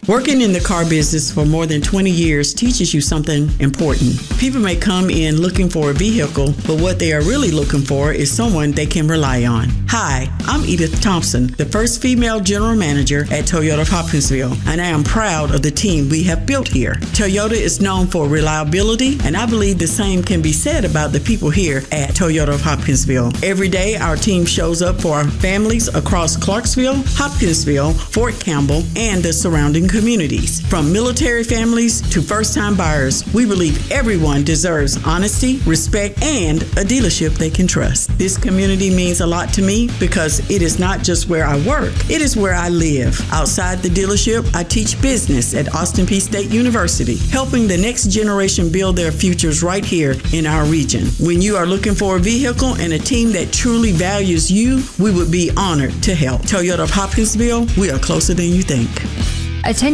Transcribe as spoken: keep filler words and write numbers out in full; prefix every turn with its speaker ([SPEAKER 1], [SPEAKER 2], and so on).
[SPEAKER 1] Working in the car business for more than twenty years teaches you something important. People may come in looking for a vehicle, but what they are really looking for is someone they can rely on. Hi, I'm Edith Thompson, the first female general manager at Toyota of Hopkinsville, and I am proud of the team we have built here. Toyota is known for reliability, and I believe the same can be said about the people here at Toyota of Hopkinsville. Every day, our team shows up for our families across Clarksville, Hopkinsville, Fort Campbell, and the surrounding communities. From military families to first-time buyers, we believe everyone deserves honesty, respect, and a dealership they can trust. This community means a lot to me because it is not just where I work, it is where I live. Outside the dealership, I teach business at Austin Peay State University, helping the next generation build their futures right here in our region. When you are looking for a vehicle and a team that truly values you, we would be honored to help. Toyota of Hopkinsville, we are closer than you think.
[SPEAKER 2] Attend